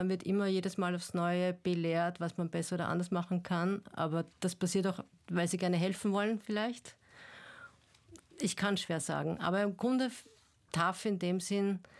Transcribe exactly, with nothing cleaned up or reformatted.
Man wird immer jedes Mal aufs Neue belehrt, was man besser oder anders machen kann. Aber das passiert auch, weil sie gerne helfen wollen vielleicht. Ich kann schwer sagen. Aber im Grunde T A F in dem Sinn,